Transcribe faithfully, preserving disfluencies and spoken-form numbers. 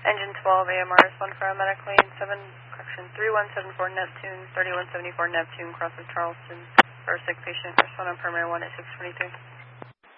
Engine twelve, A M R S one for medic lane seven, correction, three one seven four Neptune, thirty-one seventy-four Neptune, crosses Charleston, for a sick patient, respond on primary one at six twenty-three.